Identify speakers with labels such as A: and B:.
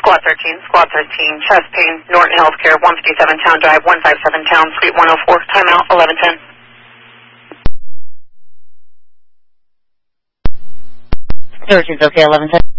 A: Squad 13, chest pain, Norton Healthcare, 157 Town Drive, 157 Town, Suite 104, timeout, 1110.
B: 13's okay, 1110.